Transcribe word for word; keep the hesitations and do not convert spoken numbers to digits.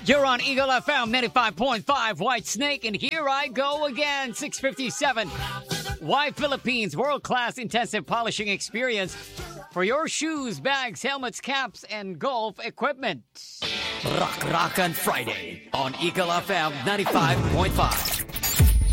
You're on Eagle F M ninety-five point five White Snake, and here I go again. six fifty-seven. Why Philippines world-class intensive polishing experience for your shoes, bags, helmets, caps, and golf equipment. Rock Rock on Friday on Eagle F M ninety-five point five.